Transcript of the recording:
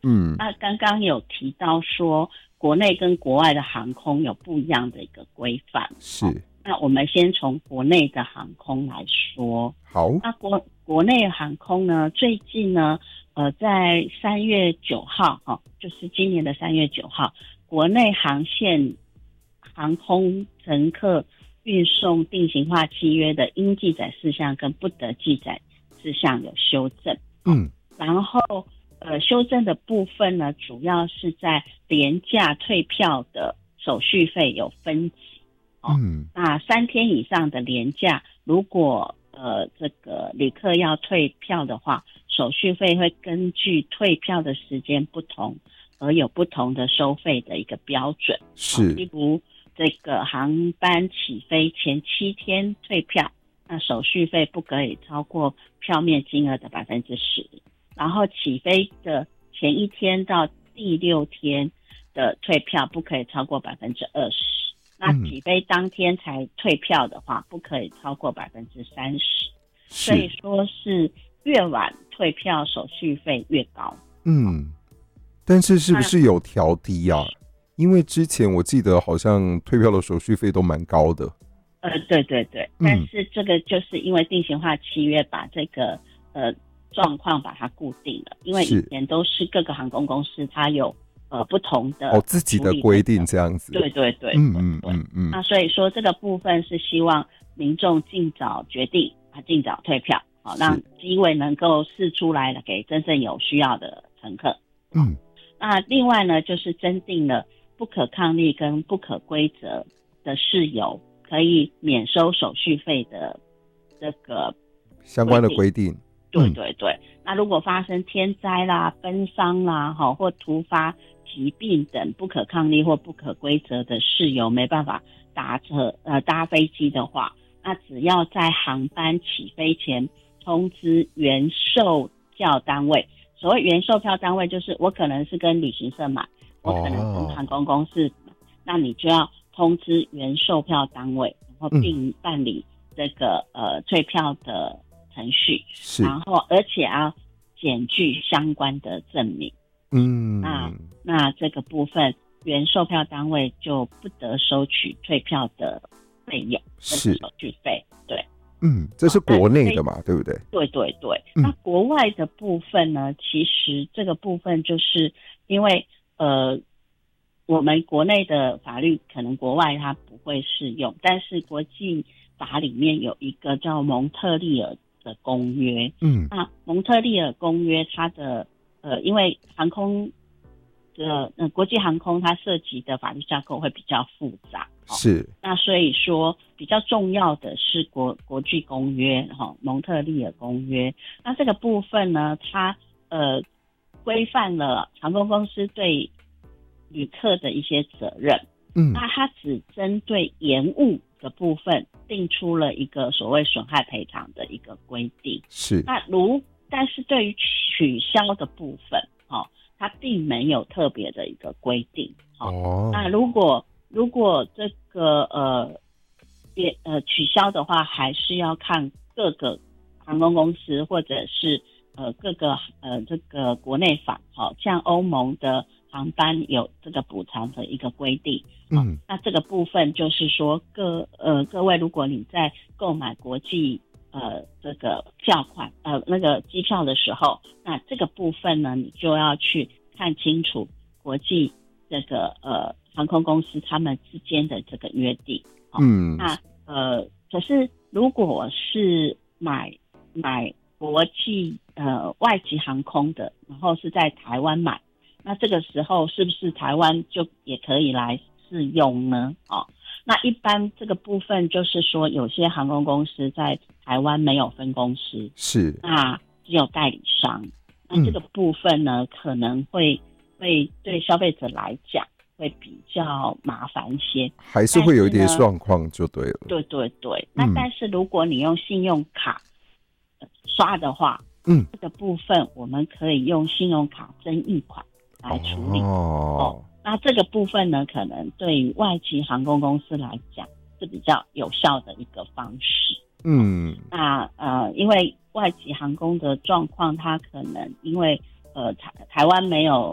那刚刚有提到说国内跟国外的航空有不一样的一个规范， 是。 那我们先从国内的航空来说。 好， 那国内航空呢，最近呢，在3月9号，就是今年的3月9号，国内航线航空乘客运送定型化契约的应记载事项跟不得记载事项有修正。然后修正的部分呢，主要是在廉价退票的手续费有分级。那3天以上的廉价，如果这个旅客要退票的话，手续费会根据退票的时间不同而有不同的收费的一个标准。 是， 例如这个航班起飞前7天退票，那手续费不可以超过票面金额的 10%， 然后起飞的前1天到第6天的退票不可以超过 20%，那起飞当天才退票的话，不可以超过 30%， 所以说是越晚退票手续费越高。 但是是不是有调低啊？因为之前我记得好像退票的手续费都蛮高的。 对对对，但是这个就是因为定型化契约把这个状况把它固定了，因为以前都是各个航空公司它有不同的自己的规定这样子。 对对对，那所以说这个部分是希望民众尽早决定尽早退票，让机位能够释出来了给真正有需要的乘客。那另外呢，就是增订了不可抗力跟不可归责的事由可以免收手续费的这个相关的规定。 对对对，那如果发生天灾啦、奔丧啦，或突发疾病等不可抗力或不可归责的事由没办法搭飞机的话，那只要在航班起飞前通知原售票单位。所谓原售票单位就是我可能是跟旅行社买，我可能跟航空公司买，那你就要通知原售票单位，然后并办理这个退票的程序，然后而且要检具相关的证明。那这个部分原售票单位就不得收取退票的费用，是手续费。对， 这是国内的嘛，对不对？ 对对对。那国外的部分呢，其实这个部分就是因为我们国内的法律可能国外它不会适用，但是国际法里面有一个叫蒙特利尔的公约。那蒙特利尔公约它的因为航空的国际航空它涉及的法律架构会比较复杂， 是。 那所以说比较重要的是国际公约，蒙特利尔公约。那这个部分呢，它规范了航空公司对旅客的一些责任。那它只针对延误的部分定出了一个所谓损害赔偿的一个规定。 是。 但是对于取消的部分，它并没有特别的一个规定。那如果这个取消的话，还是要看各个航空公司或者是各个这个国内法，像欧盟的航班有这个补偿的一个规定。那这个部分就是说各位，如果你在购买国际这个票款那个机票的时候，那这个部分呢，你就要去看清楚国际这个航空公司他们之间的这个约定。那可是如果是买国际外籍航空的，然后是在台湾买，那这个时候是不是台湾就也可以来适用呢？那一般这个部分就是说，有些航空公司在台湾没有分公司， 是， 那只有代理商。那这个部分呢，可能会对消费者来讲会比较麻烦一些， 还是会有一点状况就对了。 对对对。那但是如果你用信用卡刷的话，这个部分我们可以用信用卡增益款来处理。那这个部分呢，可能对于外籍航空公司来讲是比较有效的一个方式。那因为外籍航空的状况，它可能因为台湾没有